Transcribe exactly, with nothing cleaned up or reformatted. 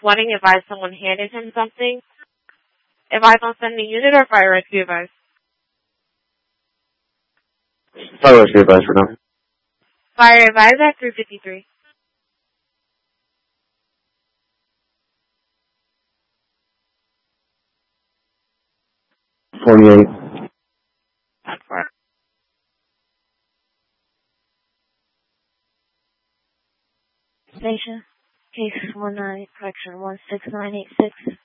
sweating, advise someone handed him something. Advise on sending unit or fire rescue advice? Fire rescue advice for now. Fire advise at three fifty-three. forty-eight. Station, case one nine, correction one six nine eight six.